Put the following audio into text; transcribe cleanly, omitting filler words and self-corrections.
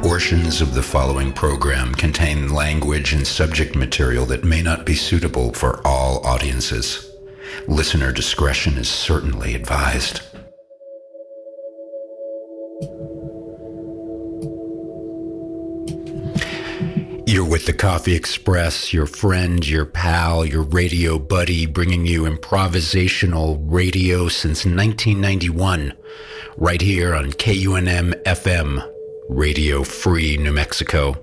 Portions of the following program contain language and subject material that may not be suitable for all audiences. Listener discretion is certainly advised. You're with the Coffee Express, your friend, your pal, your radio buddy, bringing you improvisational radio since 1991, right here on KUNM FM, Radio Free New Mexico.